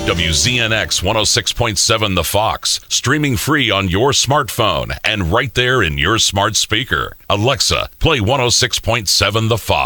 WZNX 106.7 The Fox, streaming free on your smartphone and right there in your smart speaker. Alexa, play 106.7 The Fox.